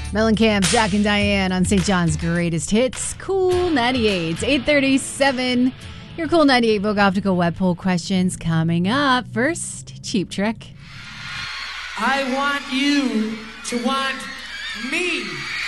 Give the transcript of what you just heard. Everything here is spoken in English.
Mellencamp, Jack and Diane on St. John's Greatest Hits. Cool 98. 8:37. Your Cool 98 Vogue Optical Web Poll questions coming up. First, Cheap Trick. I want you to want me.